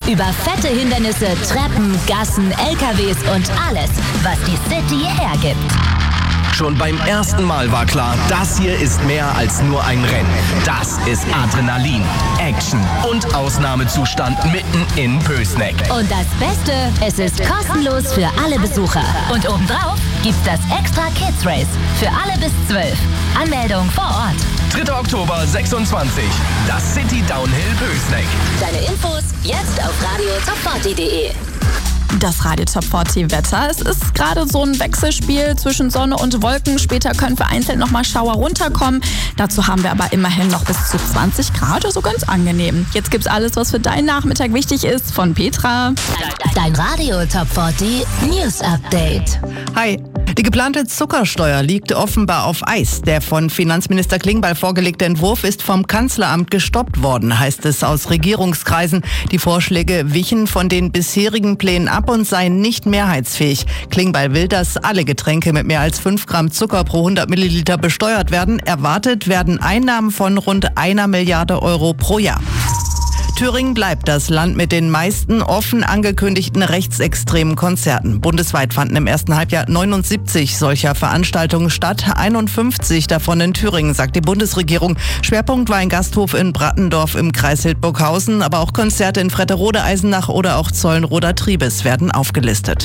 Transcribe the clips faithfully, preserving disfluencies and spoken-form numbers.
Über fette Hindernisse, Treppen, Gassen, L K Ws und alles, was die City hergibt. Schon beim ersten Mal war klar, das hier ist mehr als nur ein Rennen. Das ist Adrenalin, Action und Ausnahmezustand mitten in Pößneck. Und das Beste, es ist kostenlos für alle Besucher. Und obendrauf gibt's das Extra Kids Race für alle bis zwölf. Anmeldung vor Ort. dritter Oktober sechsundzwanzig. Das City Downhill Pößneck. Deine Infos jetzt auf radio top vierzig punkt de. Das Radio Top vierzig Wetter. Es ist gerade so ein Wechselspiel zwischen Sonne und Wolken. Später können vereinzelt nochmal Schauer runterkommen. Dazu haben wir aber immerhin noch bis zu zwanzig Grad, also ganz angenehm. Jetzt gibt's alles, was für deinen Nachmittag wichtig ist, von Petra. Dein Radio Top vierzig News Update. Hi. Die geplante Zuckersteuer liegt offenbar auf Eis. Der von Finanzminister Klingbeil vorgelegte Entwurf ist vom Kanzleramt gestoppt worden, heißt es aus Regierungskreisen. Die Vorschläge wichen von den bisherigen Plänen ab und seien nicht mehrheitsfähig. Klingbeil will, dass alle Getränke mit mehr als fünf Gramm Zucker pro hundert Milliliter besteuert werden. Erwartet werden Einnahmen von rund einer Milliarde Euro pro Jahr. Thüringen bleibt das Land mit den meisten offen angekündigten rechtsextremen Konzerten. Bundesweit fanden im ersten Halbjahr neunundsiebzig solcher Veranstaltungen statt, einundfünfzig davon in Thüringen, sagt die Bundesregierung. Schwerpunkt war ein Gasthof in Brattendorf im Kreis Hildburghausen, aber auch Konzerte in Fretterode, Eisenach oder auch Zollenroder Triebes werden aufgelistet.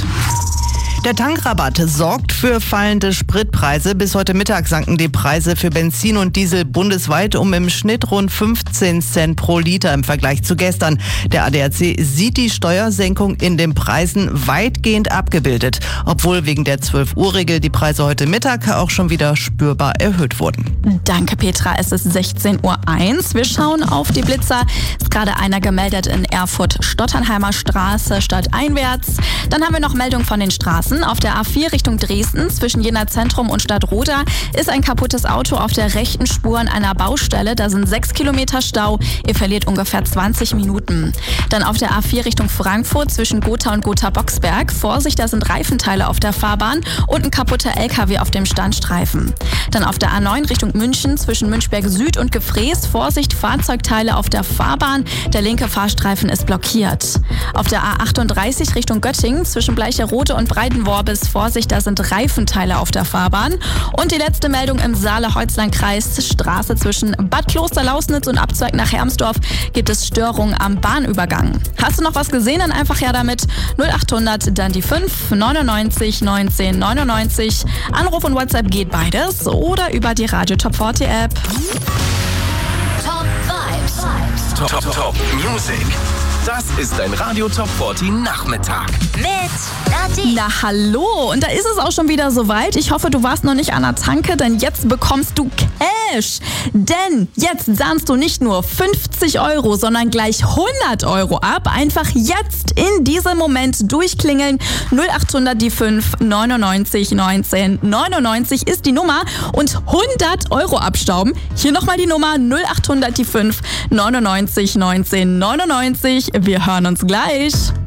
Der Tankrabatt sorgt für fallende Spritpreise. Bis heute Mittag sanken die Preise für Benzin und Diesel bundesweit um im Schnitt rund fünfzehn Cent pro Liter im Vergleich zu gestern. Der A D A C sieht die Steuersenkung in den Preisen weitgehend abgebildet, obwohl wegen der zwölf-Uhr-Regel die Preise heute Mittag auch schon wieder spürbar erhöht wurden. Danke Petra, es ist sechzehn Uhr eins. Wir schauen auf die Blitzer. Ist gerade einer gemeldet in Erfurt-Stotternheimer Straße stadteinwärts. Dann haben wir noch Meldung von den Straßen. Auf der A vier Richtung Dresden zwischen Jena Zentrum und Stadtroda ist ein kaputtes Auto auf der rechten Spur an einer Baustelle. Da sind sechs Kilometer Stau. Ihr verliert ungefähr zwanzig Minuten. Dann auf der A vier Richtung Frankfurt zwischen Gotha und Gotha-Boxberg. Vorsicht, da sind Reifenteile auf der Fahrbahn und ein kaputter L K W auf dem Standstreifen. Dann auf der A neun Richtung München zwischen Münchberg Süd und Gefrees. Vorsicht, Fahrzeugteile auf der Fahrbahn. Der linke Fahrstreifen ist blockiert. Auf der A achtunddreißig Richtung Göttingen zwischen Bleicherode und Breitenworbis. Vorsicht, da sind Reifenteile auf der Fahrbahn. Und die letzte Meldung im Saale-Holzland-Kreis. Straße zwischen Bad Kloster-Lausnitz und Abzweig nach Hermsdorf gibt es Störungen am Bahnübergang. Hast du noch was gesehen? Dann einfach her damit. null achthundert, dann die fünf, neunundneunzig, neunzehn, neunundneunzig. Anruf und WhatsApp geht beides oder über die Radio Top vierzig App. Top Vibes. Top, top, top Music. Das ist ein Radio Top vierzig Nachmittag. Mit Nati. Na hallo, und da ist es auch schon wieder soweit. Ich hoffe, du warst noch nicht an der Tanke, denn jetzt bekommst du Cash. Denn jetzt sahnst du nicht nur fünfzig Euro, sondern gleich hundert Euro ab. Einfach jetzt in diesem Moment durchklingeln. null achthundert die fünf, neunundneunzig, neunzehn, neunundneunzig ist die Nummer und hundert Euro abstauben. Hier nochmal die Nummer null achthundert die fünf, neunundneunzig, neunzehn, neunundneunzig. Wir hören uns gleich.